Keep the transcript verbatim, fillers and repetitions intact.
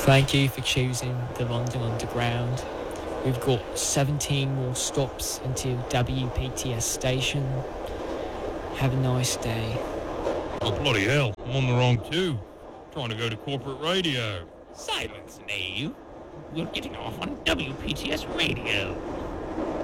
Thank you for choosing the London Underground. We've got seventeen more stops until W P T S station. Have a nice day. Oh, bloody hell. I'm on the wrong tube. Trying to go to corporate radio. Silence, Nave. We're getting off on W P T S radio.